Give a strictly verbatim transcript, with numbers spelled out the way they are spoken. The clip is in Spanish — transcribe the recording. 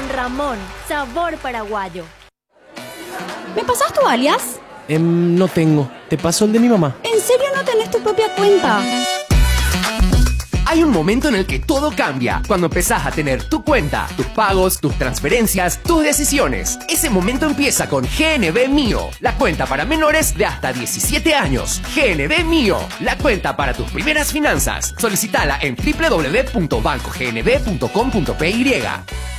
Don Ramón, sabor paraguayo. ¿Me pasás tu alias? Eh, no tengo. ¿Te pasó el de mi mamá? ¿En serio no tenés tu propia cuenta? Hay un momento en el que todo cambia, cuando empezás a tener tu cuenta, tus pagos, tus transferencias, tus decisiones. Ese momento empieza con G N B Mío, la cuenta para menores de hasta diecisiete años. G N B Mío, la cuenta para tus primeras finanzas. Solicitala en doble u doble u doble u punto banco g n b punto com punto p y.